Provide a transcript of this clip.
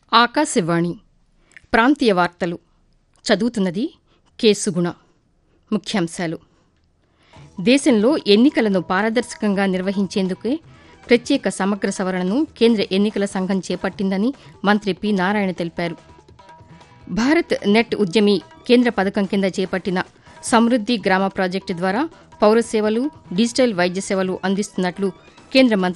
ఆకాశవాణి ప్రాంతీయ వార్తలు చదువుతున్నది కె సుగుణ. ముఖ్యాంశాలు: దేశంలో ఎన్నికలను పారదర్శకంగా నిర్వహించేందుకే ప్రత్యేక సమగ్ర సవరణను కేంద్ర ఎన్నికల సంఘం చేపట్టిందని మంత్రి పి. నారాయణ తెలిపారు. భారత్ నెట్ ఉద్యమి కేంద్ర పథకం కింద చేపట్టిన సమృద్ది గ్రామ ప్రాజెక్టు ద్వారా పౌర సేవలు, డిజిటల్ వైద్య సేవలు అందిస్తున్నట్లు కేంద్ర మంత్రి